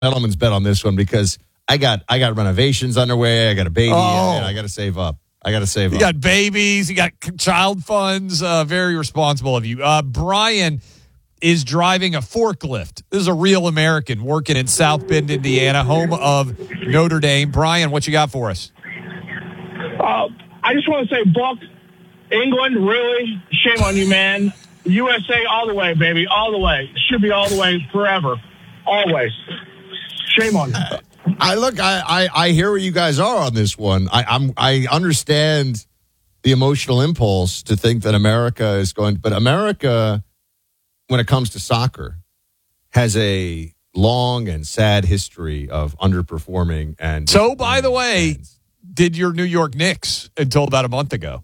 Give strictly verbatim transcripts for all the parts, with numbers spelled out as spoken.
gentleman's bet on this one because I got I got renovations underway. I got a baby. Oh. And I got to save up. I got to save You up. got babies. You got child funds. Uh, very responsible of you. Uh, Brian is driving a forklift. This is a real American working in South Bend, Indiana, home of Notre Dame. Brian, what you got for us? Uh, I just want to say, Buck, England, really? Shame on you, man. U S A all the way, baby, all the way. Should be all the way forever, always. Shame on you. I look. I, I, I hear where you guys are on this one. I, I'm. I understand the emotional impulse to think that America is going, but America, when it comes to soccer, has a long and sad history of underperforming. And So, by the way, fans. did your New York Knicks until about a month ago.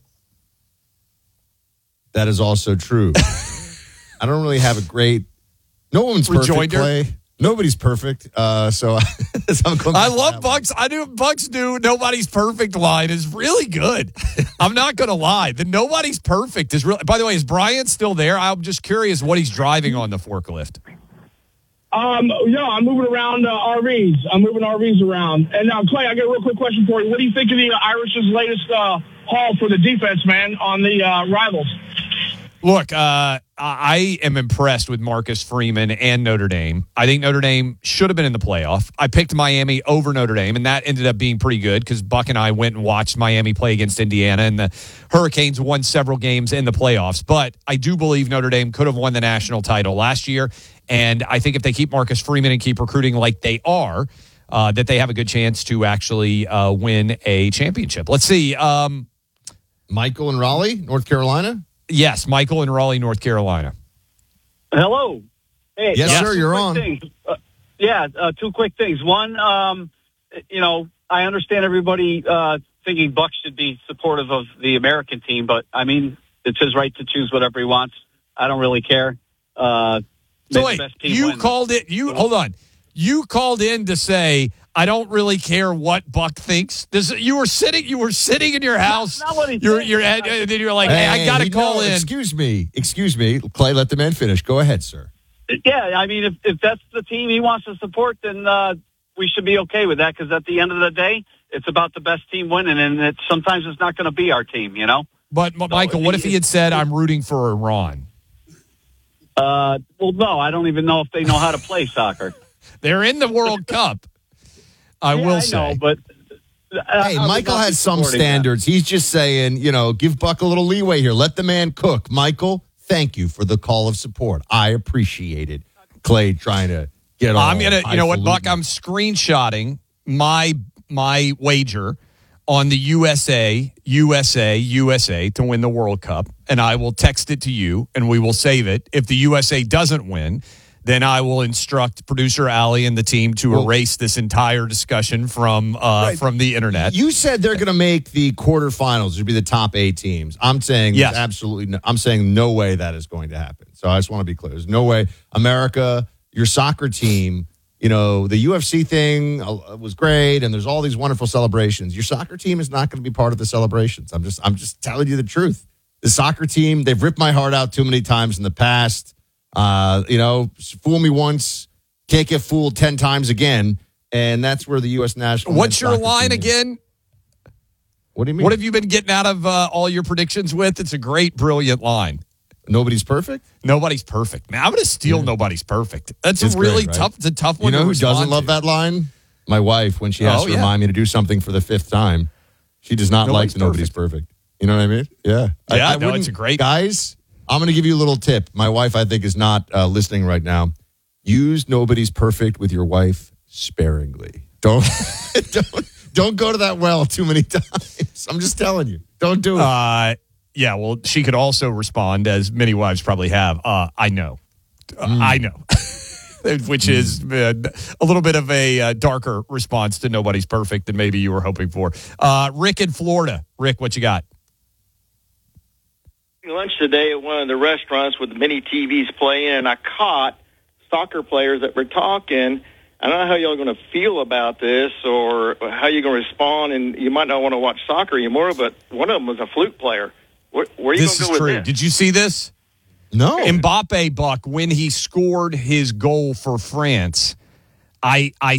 That is also true. I don't really have a great. No one's perfect. Rejoinder? Play. Nobody's perfect. Uh, so I'm going I back to love that Bucks. I knew Bucks knew nobody's perfect line is really good. I'm not going to lie. The nobody's perfect is really. By the way, is Brian still there? I'm just curious what he's driving on the forklift. Um, yeah, I'm moving around uh, R Vs. I'm moving R Vs around. And now, Clay, I got a real quick question for you. What do you think of the uh, Irish's latest uh, haul for the defense, man, on the uh, rivals? Look, uh, I am impressed with Marcus Freeman and Notre Dame. I think Notre Dame should have been in the playoff. I picked Miami over Notre Dame, and that ended up being pretty good because Buck and I went and watched Miami play against Indiana, and the Hurricanes won several games in the playoffs. But I do believe Notre Dame could have won the national title last year, and I think if they keep Marcus Freeman and keep recruiting like they are, uh, that they have a good chance to actually uh, win a championship. Let's see. Um, Michael in Raleigh, North Carolina. yes, Michael in Raleigh, North Carolina. Hello. Hey, Yes, uh, sir, two you're quick on. things. Uh, yeah, uh, two quick things. One, um, you know, I understand everybody uh, thinking Buck should be supportive of the American team, but I mean, it's his right to choose whatever he wants. I don't really care. Uh, So may the wait, best team you win. called it. You hold on. You called in to say I don't really care what Buck thinks. This you were sitting. You were sitting in your house. not what he You're said. you're at, and then you're like, hey, I got to he- call no, in. Excuse me. Excuse me. Clay, let the man finish. Go ahead, sir. Yeah, I mean, if, if that's the team he wants to support, then uh, we should be okay with that because at the end of the day, it's about the best team winning, and it, sometimes it's not going to be our team, you know? But M- Michael, what if he had said I'm rooting for Iran? Uh, well, no, I don't even know if they know how to play soccer. They're in the World Cup. I Yeah, will I say. know, but uh, Hey, I would Michael not be has some supporting that. standards. He's just saying, you know, give Buck a little leeway here. Let the man cook. Michael, thank you for the call of support. I appreciate it. Clay trying to get on. I'm gonna, you know what, Buck? I'm screenshotting my my wager on the U S A, U S A, U S A to win the World Cup, and I will text it to you, and we will save it. If the U S A doesn't win, then I will instruct producer Allie and the team to Well- erase this entire discussion from uh, Right. from the internet. You said they're going to make the quarterfinals. It'd be the top eight teams. I'm saying Yes. absolutely. No, I'm saying no way that is going to happen. So I just want to be clear. There's no way. America, your soccer team. You know, the U F C thing uh, was great, and there's all these wonderful celebrations. Your soccer team is not going to be part of the celebrations. I'm just, I'm just telling you the truth. The soccer team, they've ripped my heart out too many times in the past. Uh, you know, fool me once, can't get fooled ten times again, and that's where the U S national. What's men's your soccer line team is. again? What do you mean? What have you been getting out of uh, all your predictions with? It's a great, brilliant line. Nobody's perfect? Nobody's perfect. Man, I'm going to steal nobody's perfect. That's It's a really great, right? tough. It's a tough one. You know to who respond doesn't love to. that line? My wife, when she has Oh, to yeah. remind me to do something for the fifth time. She does not Nobody's like the nobody's perfect. You know what I mean? Yeah. Yeah, I, I no, wouldn't- it's a great- Guys, I'm going to give you a little tip. My wife, I think, is not uh, listening right now. Use nobody's perfect with your wife sparingly. Don't, don't, don't go to that well too many times. I'm just telling you. Don't do it. Uh, yeah, well, she could also respond, as many wives probably have. Uh, I know. Uh, Mm. I know. Which is uh, a little bit of a uh, darker response to nobody's perfect than maybe you were hoping for. Uh, Rick in Florida. Rick, what you got? Lunch today at one of the restaurants with many T Vs playing, and I caught soccer players that were talking. I don't know how y'all are going to feel about this or how you're going to respond, and you might not want to watch soccer anymore, but one of them was a flute player. Where, where are you This going is to go true. with this? Did you see this? no. Mbappe, Buck, when he scored his goal for France, I I